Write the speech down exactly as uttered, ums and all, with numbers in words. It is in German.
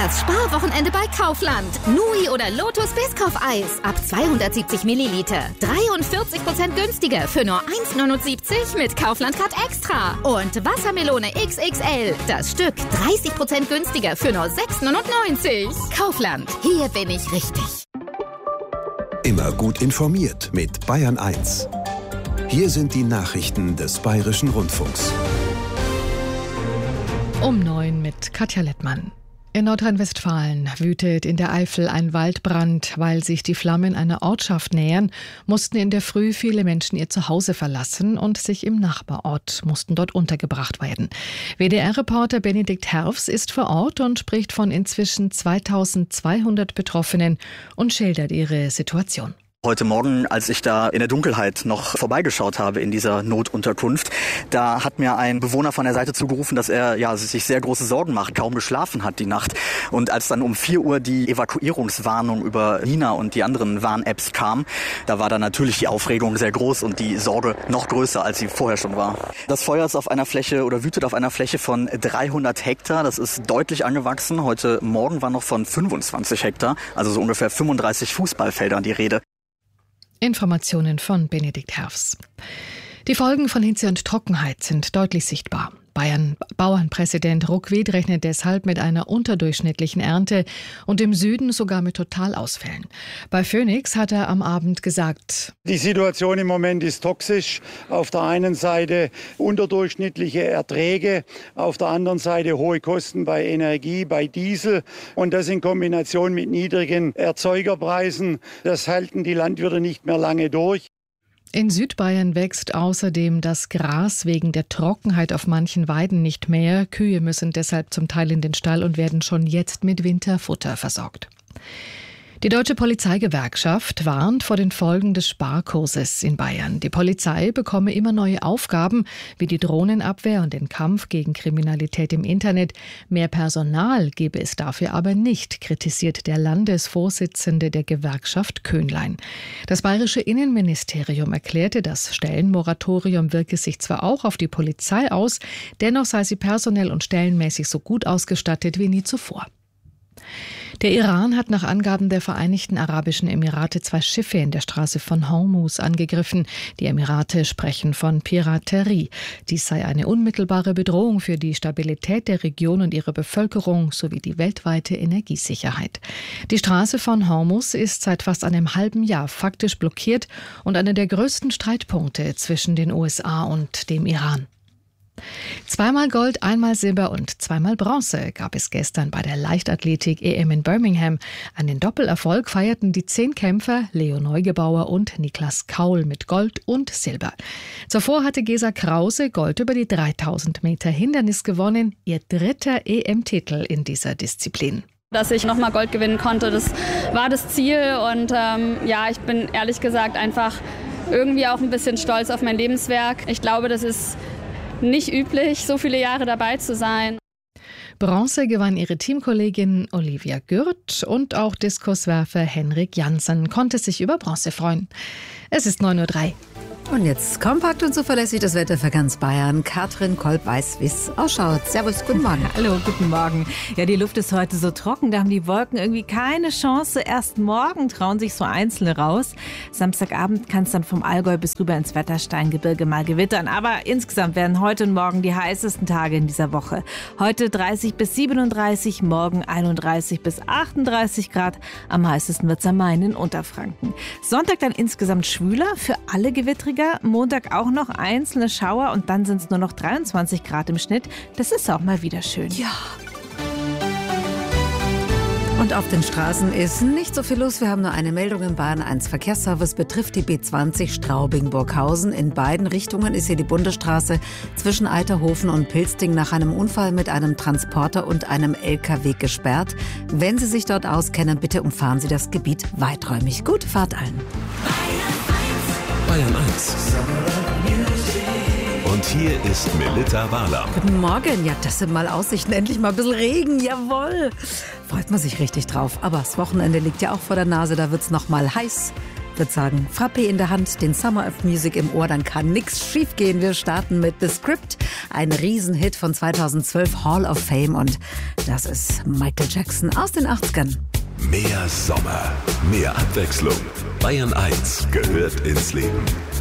Das Sparwochenende bei Kaufland. Nui oder Lotus Biscoff-Eis ab zweihundertsiebzig Milliliter. dreiundvierzig Prozent günstiger für nur eins neunundsiebzig mit Kaufland-Card Extra. Und Wassermelone X X L. Das Stück dreißig Prozent günstiger für nur sechs neunundneunzig. Kaufland. Hier bin ich richtig. Immer gut informiert mit Bayern eins. Hier sind die Nachrichten des Bayerischen Rundfunks. Um neun mit Katja Lettmann. In Nordrhein-Westfalen wütet in der Eifel ein Waldbrand. Weil sich die Flammen einer Ortschaft nähern, mussten in der Früh viele Menschen ihr Zuhause verlassen und sich im Nachbarort mussten dort untergebracht werden. W D R-Reporter Benedikt Herfs ist vor Ort und spricht von inzwischen zweitausendzweihundert Betroffenen und schildert ihre Situation. Heute Morgen, als ich da in der Dunkelheit noch vorbeigeschaut habe in dieser Notunterkunft, da hat mir ein Bewohner von der Seite zugerufen, dass er ja sich sehr große Sorgen macht, kaum geschlafen hat die Nacht. Und als dann um vier Uhr die Evakuierungswarnung über Nina und die anderen Warn-Apps kam, da war dann natürlich die Aufregung sehr groß und die Sorge noch größer, als sie vorher schon war. Das Feuer ist auf einer Fläche oder wütet auf einer Fläche von dreihundert Hektar. Das ist deutlich angewachsen. Heute Morgen war noch von fünfundzwanzig Hektar, also so ungefähr fünfunddreißig Fußballfeldern die Rede. Informationen von Benedikt Herfs. Die Folgen von Hitze und Trockenheit sind deutlich sichtbar. Bayern Bauernpräsident Ruckwied rechnet deshalb mit einer unterdurchschnittlichen Ernte und im Süden sogar mit Totalausfällen. Bei Phoenix hat er am Abend gesagt: Die Situation im Moment ist toxisch. Auf der einen Seite unterdurchschnittliche Erträge, auf der anderen Seite hohe Kosten bei Energie, bei Diesel und das in Kombination mit niedrigen Erzeugerpreisen. Das halten die Landwirte nicht mehr lange durch. In Südbayern wächst außerdem das Gras wegen der Trockenheit auf manchen Weiden nicht mehr. Kühe müssen deshalb zum Teil in den Stall und werden schon jetzt mit Winterfutter versorgt. Die Deutsche Polizeigewerkschaft warnt vor den Folgen des Sparkurses in Bayern. Die Polizei bekomme immer neue Aufgaben, wie die Drohnenabwehr und den Kampf gegen Kriminalität im Internet. Mehr Personal gebe es dafür aber nicht, kritisiert der Landesvorsitzende der Gewerkschaft Köhnlein. Das bayerische Innenministerium erklärte, das Stellenmoratorium wirke sich zwar auch auf die Polizei aus, dennoch sei sie personell und stellenmäßig so gut ausgestattet wie nie zuvor. Der Iran hat nach Angaben der Vereinigten Arabischen Emirate zwei Schiffe in der Straße von Hormuz angegriffen. Die Emirate sprechen von Piraterie. Dies sei eine unmittelbare Bedrohung für die Stabilität der Region und ihre Bevölkerung sowie die weltweite Energiesicherheit. Die Straße von Hormuz ist seit fast einem halben Jahr faktisch blockiert und einer der größten Streitpunkte zwischen den U S A und dem Iran. Zweimal Gold, einmal Silber und zweimal Bronze gab es gestern bei der Leichtathletik-E M in Birmingham. Einen Doppelerfolg feierten die zehn Kämpfer Leo Neugebauer und Niklas Kaul mit Gold und Silber. Zuvor hatte Gesa Krause Gold über die dreitausend Meter Hindernis gewonnen, ihr dritter E M-Titel in dieser Disziplin. Dass ich nochmal Gold gewinnen konnte, das war das Ziel und ähm, ja, ich bin ehrlich gesagt einfach irgendwie auch ein bisschen stolz auf mein Lebenswerk. Ich glaube, das ist nicht üblich, so viele Jahre dabei zu sein. Bronze gewann ihre Teamkollegin Olivia Gürt und auch Diskuswerfer Henrik Janssen konnte sich über Bronze freuen. Es ist neun Uhr drei. Und jetzt kompakt und zuverlässig das Wetter für ganz Bayern. Katrin Kolb weiß, wie es ausschaut. Servus, guten Morgen. Hallo, guten Morgen. Ja, die Luft ist heute so trocken, da haben die Wolken irgendwie keine Chance. Erst morgen trauen sich so Einzelne raus. Samstagabend kann es dann vom Allgäu bis rüber ins Wettersteingebirge mal gewittern. Aber insgesamt werden heute und morgen die heißesten Tage in dieser Woche. Heute dreißig bis siebenunddreißig, morgen einunddreißig bis achtunddreißig Grad. Am heißesten wird es am Main in Unterfranken. Sonntag dann insgesamt schwüler, für alle gewittriger. Montag auch noch einzelne Schauer und dann sind es nur noch dreiundzwanzig Grad im Schnitt. Das ist auch mal wieder schön. Ja. Und auf den Straßen ist nicht so viel los. Wir haben nur eine Meldung im Bayern eins Verkehrsservice, betrifft die B zwanzig Straubing-Burghausen. In beiden Richtungen ist hier die Bundesstraße zwischen Eiterhofen und Pilsting nach einem Unfall mit einem Transporter und einem L K W gesperrt. Wenn Sie sich dort auskennen, bitte umfahren Sie das Gebiet weiträumig. Gute Fahrt allen. Bayern eins. Und hier ist Melita Wahler. Guten Morgen. Ja, das sind mal Aussichten. Endlich mal ein bisschen Regen. Jawohl. Freut man sich richtig drauf. Aber das Wochenende liegt ja auch vor der Nase. Da wird es noch mal heiß. Ich würde sagen, Frappé in der Hand, den Summer of Music im Ohr, dann kann nichts schief gehen. Wir starten mit The Script, ein Riesenhit von zweitausendzwölf, Hall of Fame, und das ist Michael Jackson aus den achtzigern. Mehr Sommer, mehr Abwechslung. Bayern eins gehört ins Leben.